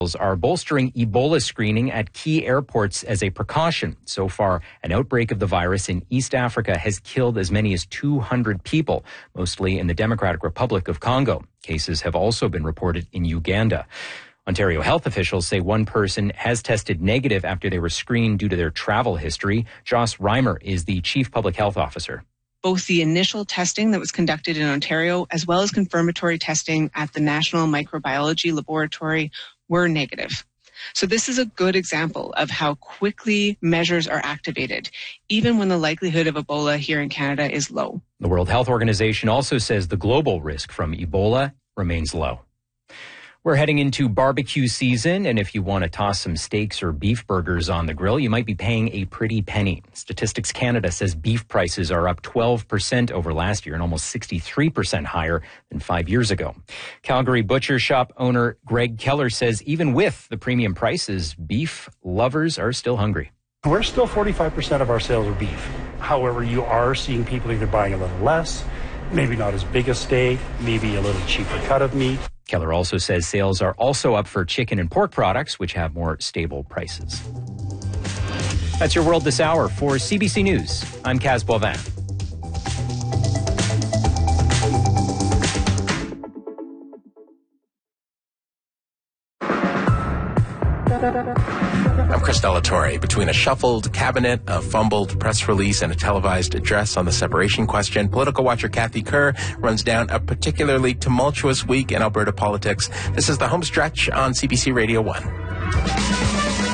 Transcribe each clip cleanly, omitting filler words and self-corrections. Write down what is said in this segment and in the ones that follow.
are bolstering Ebola screening at key airports as a precaution. So far, an outbreak of the virus in East Africa has killed as many as 200 people, mostly in the Democratic Republic of Congo. Cases have also been reported in Uganda. Ontario health officials say one person has tested negative after they were screened due to their travel history. Joss Reimer is the Chief Public Health Officer. Both the initial testing that was conducted in Ontario as well as confirmatory testing at the National Microbiology Laboratory were negative. So this is a good example of how quickly measures are activated, even when the likelihood of Ebola here in Canada is low. The World Health Organization also says the global risk from Ebola remains low. We're heading into barbecue season, and if you want to toss some steaks or beef burgers on the grill, you might be paying a pretty penny. Statistics Canada says beef prices are up 12% over last year and almost 63% higher than 5 years ago. Calgary butcher shop owner Greg Keller says even with the premium prices, beef lovers are still hungry. We're still 45% of our sales are beef. However, you are seeing people either buying a little less, maybe not as big a steak, maybe a little cheaper cut of meat. Keller also says sales are also up for chicken and pork products, which have more stable prices. That's your world this hour. For CBC News, I'm Kaz Boivin. I'm Chris Delatorre. Between a shuffled cabinet, a fumbled press release, and a televised address on the separation question, political watcher Kathy Kerr runs down a particularly tumultuous week in Alberta politics. This is the home stretch on CBC Radio 1.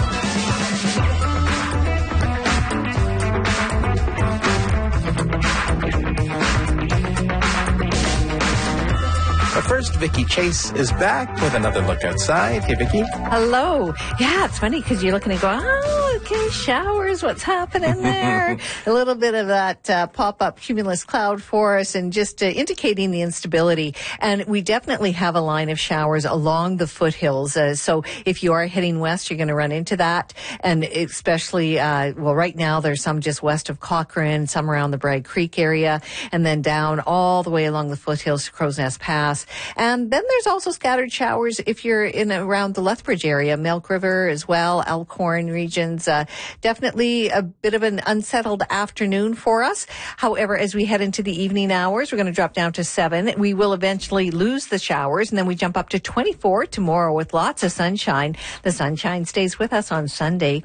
First, Vicki Chase is back with another look outside. Hey, Vicki. Hello. Yeah, it's funny because you're looking and going, oh, okay, showers, what's happening there? A little bit of that pop-up cumulus cloud for us and just indicating the instability. And we definitely have a line of showers along the foothills. So if you are heading west, you're going to run into that. And especially, right now there's some just west of Cochrane, some around the Bragg Creek area, and then down all the way along the foothills to Crow's Nest Pass. And then there's also scattered showers if you're in around the Lethbridge area, Milk River as well, Elkhorn regions. Definitely a bit of an unsettled afternoon for us. However, as we head into the evening hours, we're going to drop down to 7. We will eventually lose the showers, and then we jump up to 24 tomorrow with lots of sunshine. The sunshine stays with us on Sunday.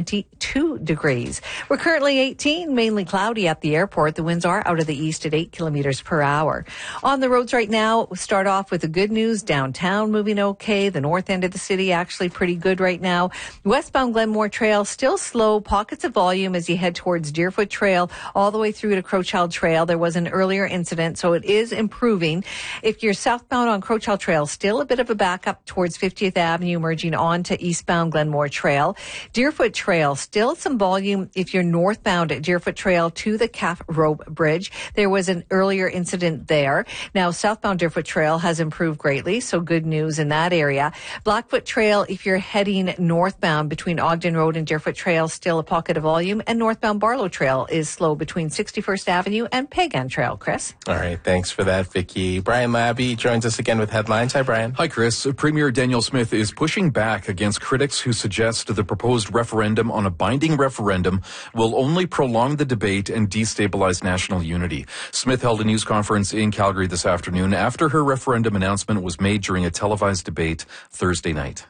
22 degrees. We're currently 18, mainly cloudy at the airport. The winds are out of the east at 8 kilometers per hour. On the roads right now, we'll start off with the good news. Downtown moving okay. The north end of the city actually pretty good right now. Westbound Glenmore Trail still slow. Pockets of volume as you head towards Deerfoot Trail all the way through to Crowchild Trail. There was an earlier incident, so it is improving. If you're southbound on Crowchild Trail, still a bit of a backup towards 50th Avenue, merging on to eastbound Glenmore Trail. Deerfoot Trail, still some volume if you're northbound at Deerfoot Trail to the Calf Rope Bridge. There was an earlier incident there. Now, southbound Deerfoot Trail has improved greatly, so good news in that area. Blackfoot Trail, if you're heading northbound between Ogden Road and Deerfoot Trail, still a pocket of volume, and northbound Barlow Trail is slow between 61st Avenue and Pagan Trail. Chris? All right, thanks for that, Vicki. Brian Labby joins us again with headlines. Hi, Brian. Hi, Chris. Premier Daniel Smith is pushing back against critics who suggest the proposed referendum on a binding referendum will only prolong the debate and destabilize national unity. Smith held a news conference in Calgary this afternoon after her referendum announcement was made during a televised debate Thursday night.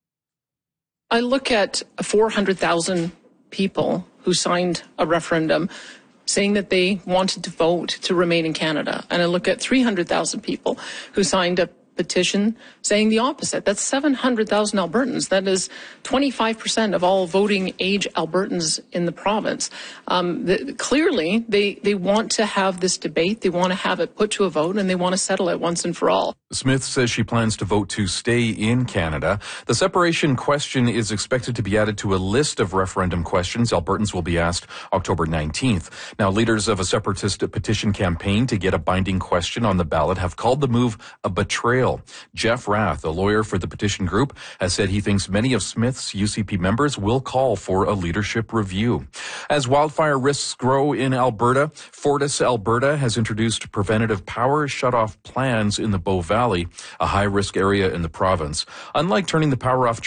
I look at 400,000 people who signed a referendum saying that they wanted to vote to remain in Canada. And I look at 300,000 people who signed a petition saying the opposite. That's 700,000 Albertans. That is 25% of all voting age Albertans in the province. Clearly, they want to have this debate. They want to have it put to a vote, and they want to settle it once and for all. Smith says she plans to vote to stay in Canada. The separation question is expected to be added to a list of referendum questions Albertans will be asked October 19th. Now, leaders of a separatist petition campaign to get a binding question on the ballot have called the move a betrayal. Jeff Rath, a lawyer for the petition group, has said he thinks many of Smith's UCP members will call for a leadership review. As wildfire risks grow in Alberta, Fortis Alberta has introduced preventative power shutoff plans in the Bow Valley, a high-risk area in the province. Unlike turning the power off